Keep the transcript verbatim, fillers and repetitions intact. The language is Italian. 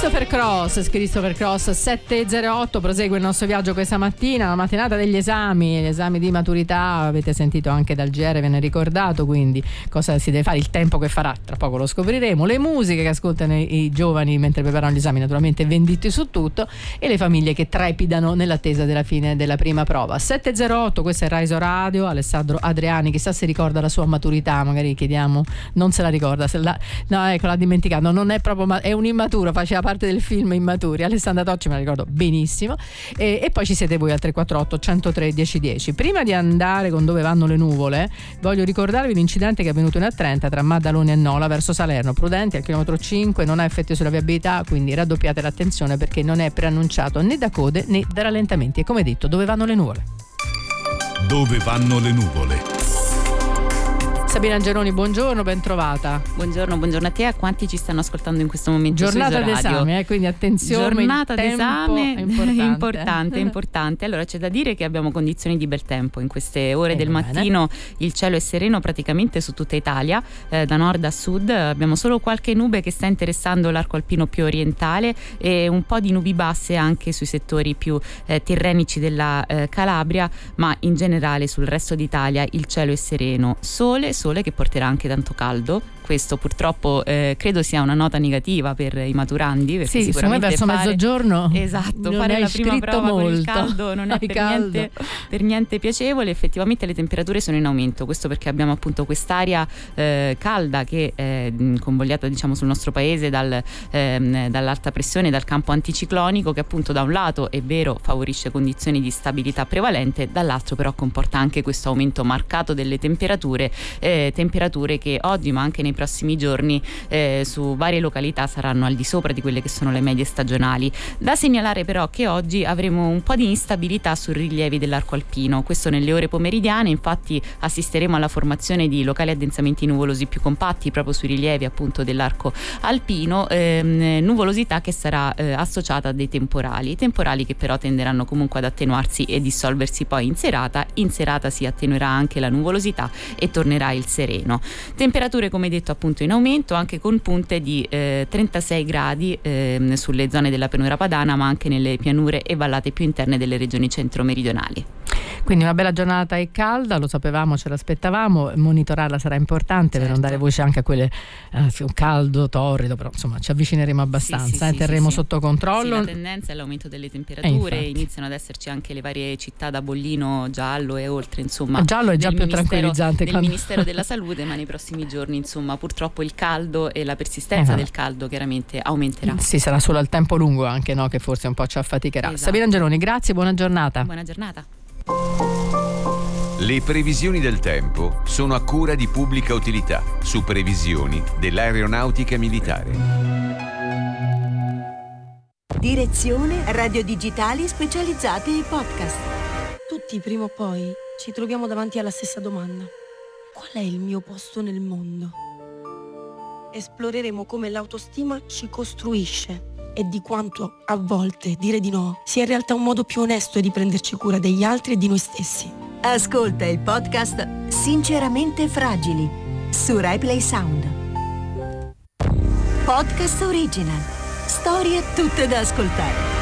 Christopher Cross, Christopher Cross sette e zero otto, prosegue il nostro viaggio questa mattina, la mattinata degli esami, gli esami di maturità, avete sentito anche dal G R, ve ne ricordato, quindi cosa si deve fare, il tempo che farà, tra poco lo scopriremo, le musiche che ascoltano i, i giovani mentre preparano gli esami, naturalmente venditi su tutto, e le famiglie che trepidano nell'attesa della fine della prima prova. sette e zero otto, questo è Raiso Radio, Alessandro Adriani, chissà se ricorda la sua maturità, magari chiediamo, non se la ricorda, se la, no ecco l'ha dimenticato, non è proprio, ma è un immaturo, faceva parte del film Immaturi. Alessandra Tocci me la ricordo benissimo, e, e poi ci siete voi al tre quattro otto uno zero tre uno zero uno zero. Prima di andare con Dove vanno le nuvole, voglio ricordarvi l'incidente che è avvenuto in A trenta tra Maddaloni e Nola verso Salerno. Prudenti al chilometro cinque, non ha effetti sulla viabilità, quindi raddoppiate l'attenzione perché non è preannunciato né da code né da rallentamenti. E come detto, dove vanno le nuvole? Dove vanno le nuvole? Sabina Angeloni, buongiorno, ben trovata. Buongiorno, buongiorno a te e a quanti ci stanno ascoltando in questo momento. Giornata d'esame, eh, quindi attenzione. Giornata d'esame importante. importante, importante. Allora c'è da dire che abbiamo condizioni di bel tempo in queste ore eh, del mattino. Il cielo è sereno praticamente su tutta Italia, eh, da nord a sud. Abbiamo solo qualche nube che sta interessando l'arco alpino più orientale e un po' di nubi basse anche sui settori più eh, tirrenici della eh, Calabria, ma in generale sul resto d'Italia il cielo è sereno. Sole, sole che porterà anche tanto caldo. Questo purtroppo eh, credo sia una nota negativa per i maturandi, perché sì, sicuramente verso fare, mezzogiorno esatto, fare la prima prova molto. con il caldo non è per niente, per niente piacevole. Effettivamente le temperature sono in aumento, questo perché abbiamo appunto quest'aria eh, calda che è convogliata diciamo sul nostro paese dal, eh, dall'alta pressione, dal campo anticiclonico, che appunto da un lato è vero favorisce condizioni di stabilità prevalente, dall'altro però comporta anche questo aumento marcato delle temperature, eh, temperature che oggi ma anche nei prossimi giorni eh, su varie località saranno al di sopra di quelle che sono le medie stagionali. Da segnalare però che oggi avremo un po' di instabilità sui rilievi dell'arco alpino, questo nelle ore pomeridiane. Infatti assisteremo alla formazione di locali addensamenti nuvolosi più compatti proprio sui rilievi appunto dell'arco alpino, ehm, nuvolosità che sarà eh, associata a dei temporali, temporali che però tenderanno comunque ad attenuarsi e dissolversi poi in serata. In serata si attenuerà anche la nuvolosità e tornerà il sereno. Temperature come detto appunto in aumento, anche con punte di eh, trentasei gradi eh, sulle zone della pianura padana, ma anche nelle pianure e vallate più interne delle regioni centro-meridionali. Quindi una bella giornata e calda, lo sapevamo, ce l'aspettavamo, monitorarla sarà importante, certo, per non dare voce anche a quelle eh, caldo, torrido, però insomma ci avvicineremo abbastanza, sì, sì, eh, sì, terremo sì, sotto controllo. Sì, la tendenza è l'aumento delle temperature, eh, iniziano ad esserci anche le varie città da bollino giallo e oltre, insomma. Il giallo è già più tranquillizzante del quando... Ministero della Salute, ma nei prossimi giorni insomma purtroppo il caldo e la persistenza eh, del caldo chiaramente aumenterà. Sì, sarà solo al tempo lungo anche, no, che forse un po' ci affaticherà. Esatto. Sabina Angeloni, grazie, buona giornata. Buona giornata. Le previsioni del tempo sono a cura di Pubblica Utilità su previsioni dell'aeronautica militare. Direzione Radio Digitali Specializzate e Podcast. Tutti prima o poi ci troviamo davanti alla stessa domanda: qual è il mio posto nel mondo? Esploreremo come l'autostima ci costruisce e di quanto a volte dire di no sia in realtà un modo più onesto di prenderci cura degli altri e di noi stessi. Ascolta il podcast Sinceramente Fragili su RaiPlay Sound. Podcast original. Storie tutte da ascoltare.